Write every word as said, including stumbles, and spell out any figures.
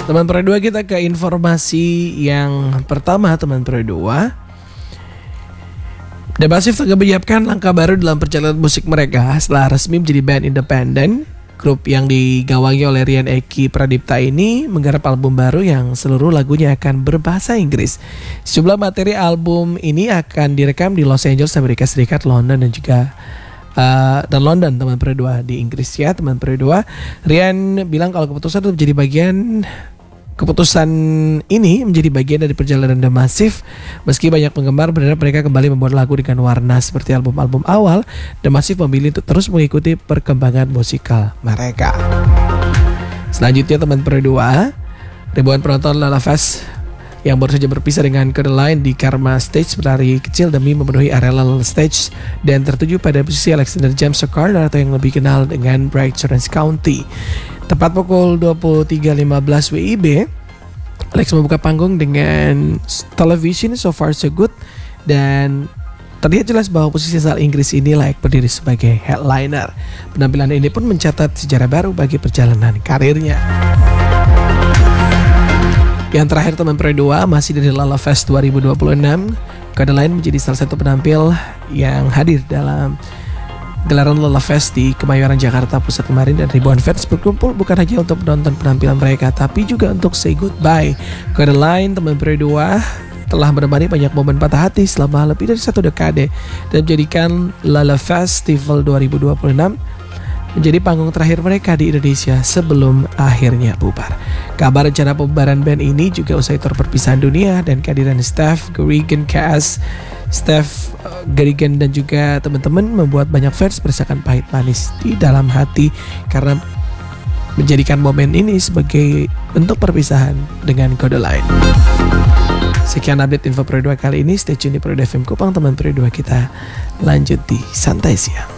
Teman Pro dua, kita ke informasi yang pertama teman Pro dua. The Massive tengah menyiapkan langkah baru dalam perjalanan musik mereka setelah resmi menjadi band independen. Grup yang digawangi oleh Rian Eki Pradipta ini menggarap album baru yang seluruh lagunya akan berbahasa Inggris. Sejumlah materi album ini akan direkam di Los Angeles, Amerika Serikat, London dan juga uh, dan London teman Pro dua, di Inggris ya teman Pro dua. Rian bilang kalau keputusan itu menjadi bagian Keputusan ini menjadi bagian dari perjalanan The Massive. Meski banyak penggemar berharap mereka kembali membuat lagu dengan warna seperti album-album awal, The Massive memilih untuk terus mengikuti perkembangan musikal mereka. Selanjutnya teman Pro dua, ribuan penonton Lala Fest yang baru saja berpisah dengan Kodaline di Karma Stage berlari kecil demi memenuhi area Lala Stage dan tertuju pada posisi Alexander James O'Connor atau yang lebih kenal dengan Bright Orange County. Tepat pukul dua puluh tiga lima belas W I B, Alex membuka panggung dengan Television So Far So Good dan terlihat jelas bahwa posisi asal Inggris ini layak berdiri sebagai headliner. Penampilan ini pun mencatat sejarah baru bagi perjalanan karirnya. Yang terakhir teman Pro dua, masih dari Lala Fest dua ribu dua puluh enam, Kodaline menjadi salah satu penampil yang hadir dalam gelaran Lala Fest di Kemayoran, Jakarta Pusat kemarin, dan ribuan fans berkumpul bukan hanya untuk menonton penampilan mereka tapi juga untuk say goodbye. Kodaline teman Pro dua telah menemani banyak momen patah hati selama lebih dari satu dekade dan menjadikan Lala Festival dua ribu dua puluh enam menjadi panggung terakhir mereka di Indonesia sebelum akhirnya bubar. Kabar rencana pembubaran band ini juga usai tur perpisahan dunia dan kehadiran Steph Garrigan Cass, Steph Garrigan dan juga teman-teman membuat banyak fans merasakan pahit manis di dalam hati karena menjadikan momen ini sebagai bentuk perpisahan dengan Kodaline. Sekian update info Pro dua kali ini. Stay tune di Pro dua F M Kupang teman Pro dua, kita lanjut di Santai Siang.